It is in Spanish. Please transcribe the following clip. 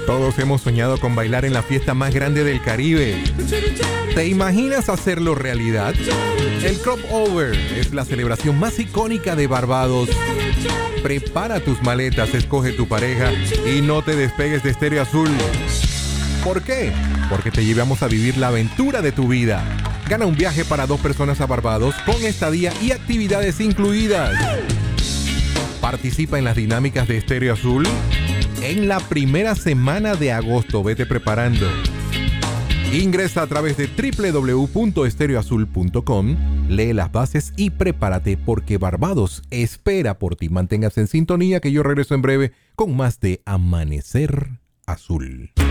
Todos hemos soñado con bailar en la fiesta más grande del Caribe. ¿Te imaginas hacerlo realidad? El Crop Over es la celebración más icónica de Barbados. Prepara tus maletas, escoge tu pareja y no te despegues de Estéreo Azul. ¿Por qué? Porque te llevamos a vivir la aventura de tu vida. Gana un viaje para 2 personas a Barbados con estadía y actividades incluidas. Participa en las dinámicas de Estéreo Azul en la primera semana de agosto. Vete preparando. Ingresa a través de www.estereoazul.com, lee las bases y prepárate porque Barbados espera por ti. Manténgase en sintonía que yo regreso en breve con más de Amanecer Azul.